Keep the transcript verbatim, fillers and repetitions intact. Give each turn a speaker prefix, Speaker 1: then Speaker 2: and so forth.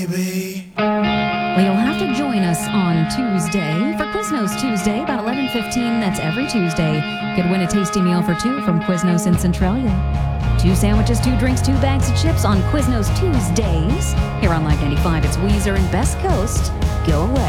Speaker 1: Well, you'll have to join us on Tuesday for Quiznos Tuesday, about eleven fifteen. That's every Tuesday. Could win a tasty meal for two from Quiznos in Centralia. Two sandwiches, two drinks, two bags of chips on Quiznos Tuesdays. Here on Live ninety-five, it's Weezer and Best Coast. Go away.